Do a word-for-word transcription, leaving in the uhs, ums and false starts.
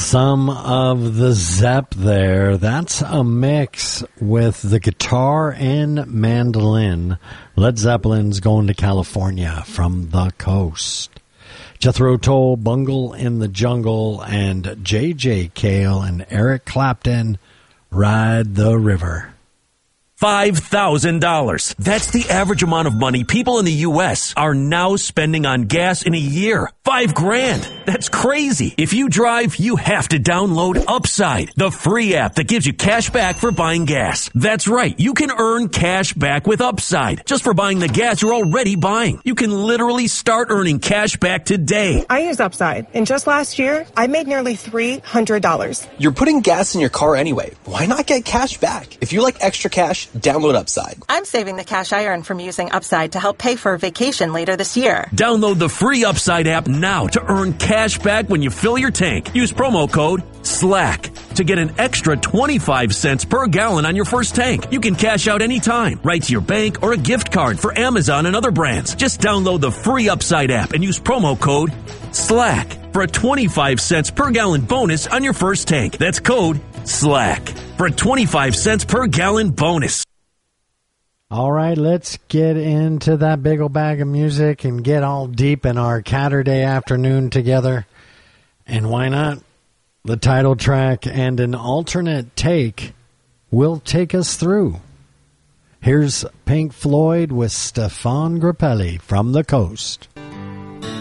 Some of the Zepp there. That's a mix with the guitar and mandolin. Led Zeppelin's Going to California from the Coast. Jethro Tull, Bungle in the Jungle, and J J Cale and Eric Clapton, Ride the River. five thousand dollars. That's the average amount of money people in the U S are now spending on gas in a year. Five grand. That's crazy. If you drive, you have to download Upside, the free app that gives you cash back for buying gas. That's right. You can earn cash back with Upside just for buying the gas you're already buying. You can literally start earning cash back today. I use Upside, and just last year, I made nearly three hundred dollars. You're putting gas in your car anyway. Why not get cash back? If you like extra cash, download Upside. I'm saving the cash I earn from using Upside to help pay for a vacation later this year. Download the free Upside app now to earn cash back when you fill your tank. Use promo code SLACK to get an extra twenty-five cents per gallon on your first tank. You can cash out anytime, right to your bank or a gift card for Amazon and other brands. Just download the free Upside app and use promo code SLACK for a twenty-five cents per gallon bonus on your first tank. That's code SLACK for a twenty-five cents per gallon bonus. All right, let's get into that big old bag of music and get all deep in our Catterday afternoon together. And why not? The title track and an alternate take will take us through. Here's Pink Floyd with Stefan Grappelli from the Coast.